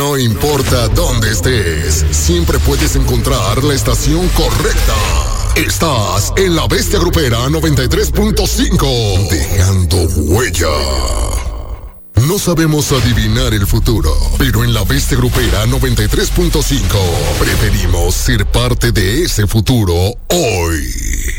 No importa dónde estés, siempre puedes encontrar la estación correcta. Estás en La Bestia Grupera 93.5, dejando huella. No sabemos adivinar el futuro, pero en La Bestia Grupera 93.5 preferimos ser parte de ese futuro hoy.